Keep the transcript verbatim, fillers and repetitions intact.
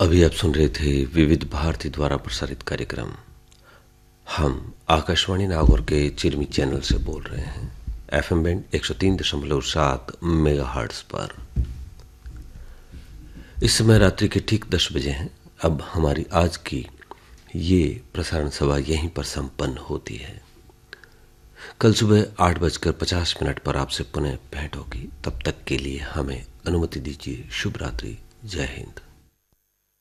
अभी आप सुन रहे थे विविध भारती द्वारा प्रसारित कार्यक्रम। हम आकाशवाणी नागौर के चिरमी चैनल से बोल रहे हैं, एफएम बैंड एक सौ तीन दशमलव सात मेगाहर्ट्ज पर। इस समय रात्रि के ठीक दस बजे हैं। अब हमारी आज की ये प्रसारण सभा यहीं पर संपन्न होती है। कल सुबह आठ बजकर पचास मिनट पर आपसे पुनः भेंट होगी। तब तक के लिए हमें अनुमति दीजिए। शुभ रात्रि। जय हिंद।